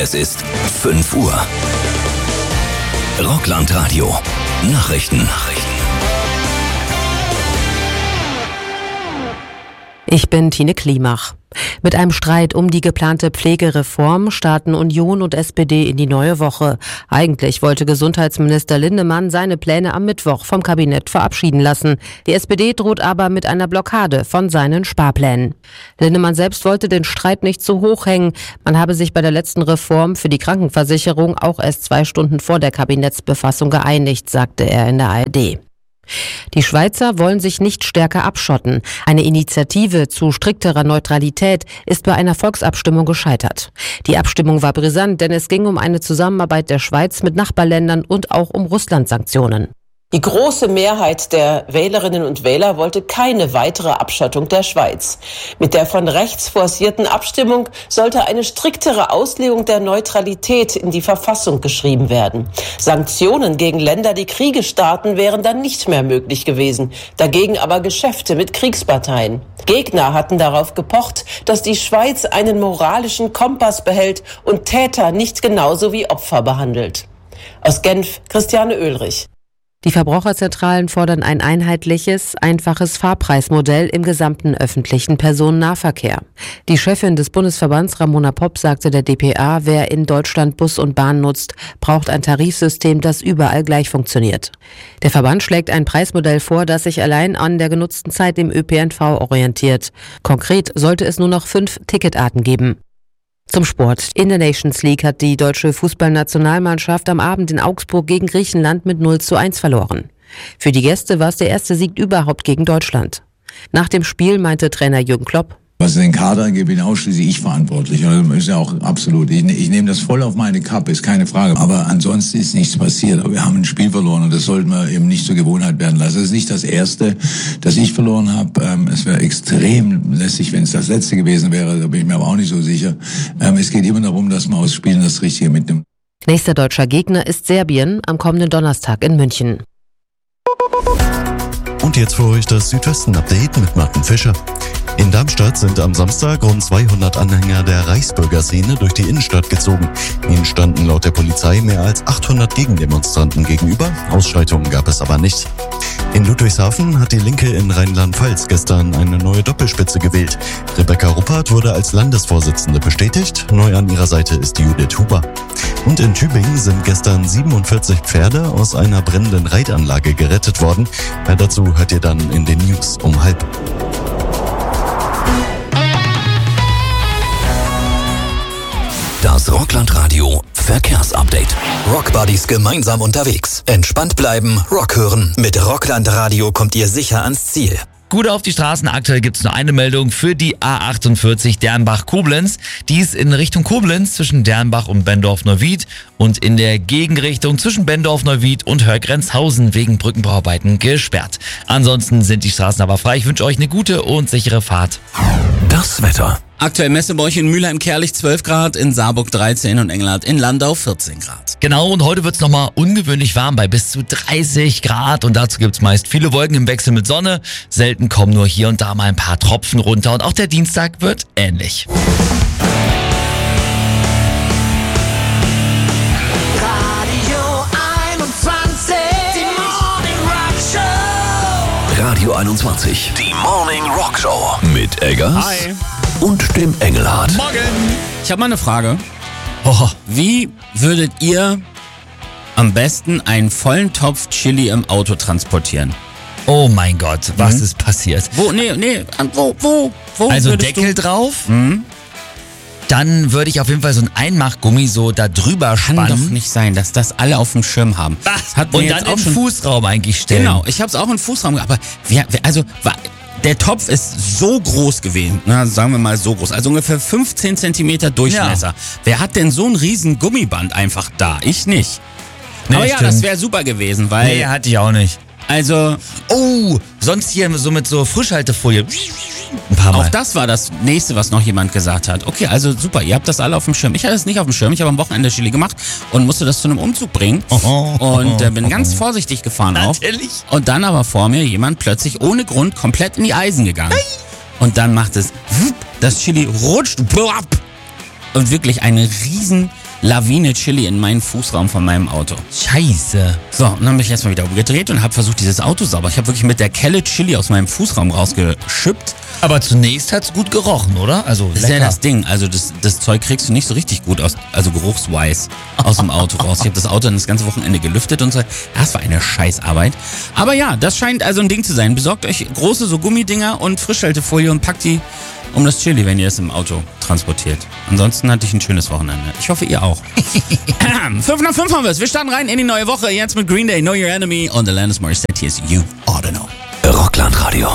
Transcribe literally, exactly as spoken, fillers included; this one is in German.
Es ist fünf Uhr. Rockland-Radio. Nachrichten. Nachrichten. Ich bin Tine Klimach. Mit einem Streit um die geplante Pflegereform starten Union und S P D in die neue Woche. Eigentlich wollte Gesundheitsminister Lindemann seine Pläne am Mittwoch vom Kabinett verabschieden lassen. Die S P D droht aber mit einer Blockade von seinen Sparplänen. Lindemann selbst wollte den Streit nicht zu hoch hängen. Man habe sich bei der letzten Reform für die Krankenversicherung auch erst zwei Stunden vor der Kabinettsbefassung geeinigt, sagte er in der A R D. Die Schweizer wollen sich nicht stärker abschotten. Eine Initiative zu strikterer Neutralität ist bei einer Volksabstimmung gescheitert. Die Abstimmung war brisant, denn es ging um eine Zusammenarbeit der Schweiz mit Nachbarländern und auch um Russland-Sanktionen. Die große Mehrheit der Wählerinnen und Wähler wollte keine weitere Abschottung der Schweiz. Mit der von rechts forcierten Abstimmung sollte eine striktere Auslegung der Neutralität in die Verfassung geschrieben werden. Sanktionen gegen Länder, die Kriege starten, wären dann nicht mehr möglich gewesen. Dagegen aber Geschäfte mit Kriegsparteien. Gegner hatten darauf gepocht, dass die Schweiz einen moralischen Kompass behält und Täter nicht genauso wie Opfer behandelt. Aus Genf, Christiane Oehlrich. Die Verbraucherzentralen fordern ein einheitliches, einfaches Fahrpreismodell im gesamten öffentlichen Personennahverkehr. Die Chefin des Bundesverbands Ramona Popp sagte der D P A, wer in Deutschland Bus und Bahn nutzt, braucht ein Tarifsystem, das überall gleich funktioniert. Der Verband schlägt ein Preismodell vor, das sich allein an der genutzten Zeit im Ö P N V orientiert. Konkret sollte es nur noch fünf Ticketarten geben. Zum Sport. In der Nations League hat die deutsche Fußballnationalmannschaft am Abend in Augsburg gegen Griechenland mit null zu eins verloren. Für die Gäste war es der erste Sieg überhaupt gegen Deutschland. Nach dem Spiel meinte Trainer Jürgen Klopp: Was den Kader angeht, bin ausschließlich ich verantwortlich. Und das ist ja auch absolut. Ich, ich nehme das voll auf meine Kappe, ist keine Frage. Aber ansonsten ist nichts passiert. Aber wir haben ein Spiel verloren und das sollten wir eben nicht zur Gewohnheit werden lassen. Es ist nicht das erste, das ich verloren habe. Ähm, es wäre extrem lästig, wenn es das letzte gewesen wäre. Da bin ich mir aber auch nicht so sicher. Ähm, es geht immer darum, dass man aus Spielen das Richtige mitnimmt. Nächster deutscher Gegner ist Serbien am kommenden Donnerstag in München. Und jetzt für euch das Südwesten-Update mit Martin Fischer. In Darmstadt sind am Samstag rund zweihundert Anhänger der Reichsbürgerszene durch die Innenstadt gezogen. Ihnen standen laut der Polizei mehr als achthundert Gegendemonstranten gegenüber. Ausschreitungen gab es aber nicht. In Ludwigshafen hat die Linke in Rheinland-Pfalz gestern eine neue Doppelspitze gewählt. Rebecca Ruppert wurde als Landesvorsitzende bestätigt. Neu an ihrer Seite ist Judith Huber. Und in Tübingen sind gestern siebenundvierzig Pferde aus einer brennenden Reitanlage gerettet worden. Mehr dazu hört ihr dann in den News um halb. Das Rockland-Radio Verkehrsupdate. Rockbuddies gemeinsam unterwegs. Entspannt bleiben, Rock hören. Mit Rockland-Radio kommt ihr sicher ans Ziel. Gut auf die Straßen. Aktuell gibt es nur eine Meldung für die A achtundvierzig Dernbach-Koblenz. Die ist in Richtung Koblenz zwischen Dernbach und Bendorf-Neuwied und in der Gegenrichtung zwischen Bendorf-Neuwied und Hörgrenzhausen wegen Brückenbauarbeiten gesperrt. Ansonsten sind die Straßen aber frei. Ich wünsche euch eine gute und sichere Fahrt. Das Wetter. Aktuell Messebäuche in Mülheim-Kerlich zwölf Grad, in Saarburg dreizehn und Engelhardt in Landau vierzehn Grad. Genau, und heute wird's nochmal ungewöhnlich warm bei bis zu dreißig Grad und dazu gibt's meist viele Wolken im Wechsel mit Sonne. Selten kommen nur hier und da mal ein paar Tropfen runter und auch der Dienstag wird ähnlich. Radio einundzwanzig, die Morning Rock Show. Radio einundzwanzig, die Morning Rock Show mit Eggers. Hi. Und dem Engelhardt. Morgen. Ich habe mal eine Frage. Oh. Wie würdet ihr am besten einen vollen Topf Chili im Auto transportieren? Oh mein Gott, was mhm. ist passiert? Wo, nee, nee, wo, wo, wo? Also Deckel du? drauf, mhm. dann würde ich auf jeden Fall so ein Einmachgummi so da drüber spannen. Kann doch nicht sein, dass das alle auf dem Schirm haben. Was? Hat Und dann auch im Fußraum eigentlich stellen. Genau, ich habe es auch im Fußraum, aber wir, also... Der Topf ist so groß gewesen, na, sagen wir mal so groß, also ungefähr fünfzehn Zentimeter Durchmesser. Ja. Wer hat denn so ein riesen Gummiband einfach da? Ich nicht. Nee, aber ja, stimmt. Das wäre super gewesen, weil... Nee, hatte ich auch nicht. Also... Oh, sonst hier so mit so Frischhaltefolie. Ein paar Mal. Auch das war das nächste, was noch jemand gesagt hat. Okay, also super, ihr habt das alle auf dem Schirm. Ich hatte es nicht auf dem Schirm, ich habe am Wochenende Chili gemacht und musste das zu einem Umzug bringen. Oh, oh, und äh, bin oh, ganz vorsichtig gefahren auch. Natürlich. Und dann aber vor mir jemand plötzlich ohne Grund komplett in die Eisen gegangen. Hey. Und dann macht es, das Chili rutscht und wirklich eine riesen Lawine Chili in meinen Fußraum von meinem Auto. Scheiße. So, und dann bin ich erstmal wieder umgedreht und habe versucht, dieses Auto sauber. Ich habe wirklich mit der Kelle Chili aus meinem Fußraum rausgeschippt. Aber zunächst hat's gut gerochen, oder? Also Das lecker. ist ja das Ding. Also das, das Zeug kriegst du nicht so richtig gut aus, also geruchswise aus dem Auto raus. Ich habe das Auto dann das ganze Wochenende gelüftet und so. Das war eine Scheißarbeit. Aber ja, das scheint also ein Ding zu sein. Besorgt euch große so Gummidinger und Frischhaltefolie und packt die um das Chili, wenn ihr es im Auto transportiert. Ansonsten hatte ich ein schönes Wochenende. Ich hoffe, ihr auch. fünf nach fünf haben wir es. Wir starten rein in die neue Woche. Jetzt mit Green Day, Know Your Enemy und Alanis Morissette. Hier ist You Oughta Know. Rockland Radio.